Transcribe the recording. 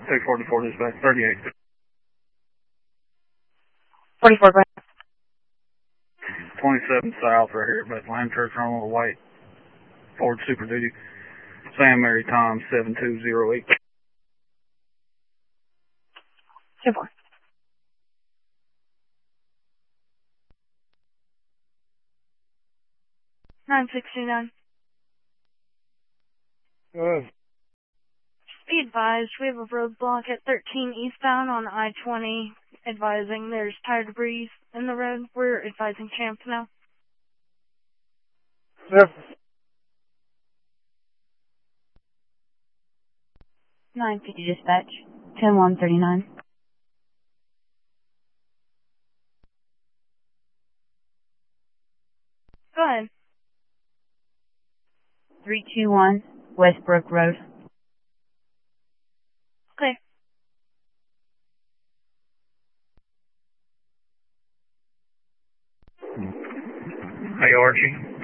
244 dispatch, 38. 44, go ahead. 27 south right here at Bethlehem Church on the white Ford Super Duty. Sam Mary Tom 7208. 2-4. $969. Good. Be advised, we have a roadblock at 13 eastbound on I-20, advising there's tire debris in the road. We're advising Champ now. Yep. 950 dispatch, 10139. Go ahead. 321 Westbrook Road. Okay. Hey, Archie.